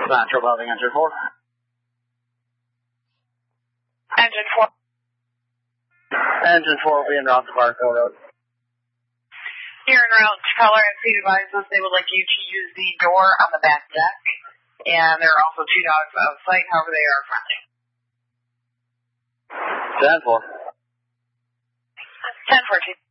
Central Building, Engine 4. Engine 4. Engine 4 will be en route to Barco Road. You're en route to Color and Seat advises they would like you to use the door on the back deck. And there are also 2 dogs on site, however they are friendly. 10-4. 10-4.